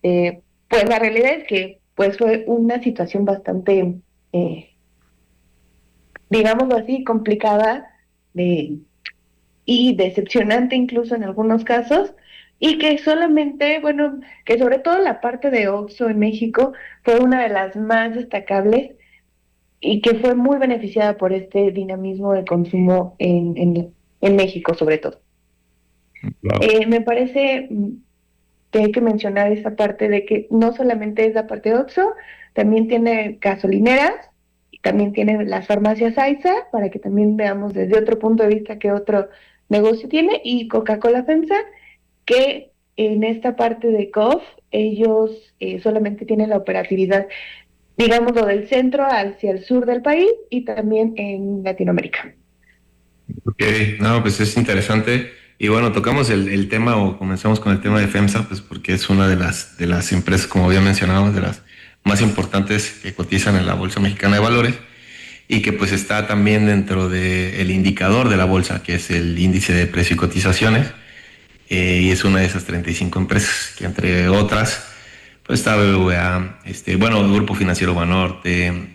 pues la realidad es que pues fue una situación bastante, eh, digámoslo así, complicada de, y decepcionante incluso en algunos casos, y que solamente, bueno, que sobre todo la parte de Oxxo en México fue una de las más destacables y que fue muy beneficiada por este dinamismo de consumo en México sobre todo. Wow. Me parece que hay que mencionar esa parte de que no solamente es la parte de Oxxo, también tiene gasolineras, y también tiene las farmacias AISA, para que también veamos desde otro punto de vista qué otro negocio tiene, y Coca-Cola FEMSA, que en esta parte de COF ellos solamente tienen la operatividad, digámoslo, del centro hacia el sur del país y también en Latinoamérica. Ok, no, pues es interesante. Y bueno, tocamos el tema o comenzamos con el tema de FEMSA, pues porque es una de las empresas, como había mencionado, de las más importantes que cotizan en la Bolsa Mexicana de Valores y que pues está también dentro del indicador de la bolsa, que es el índice de precio y cotizaciones, y es una de esas 35 empresas que entre otras, pues está BBVA, bueno, el Grupo Financiero Banorte,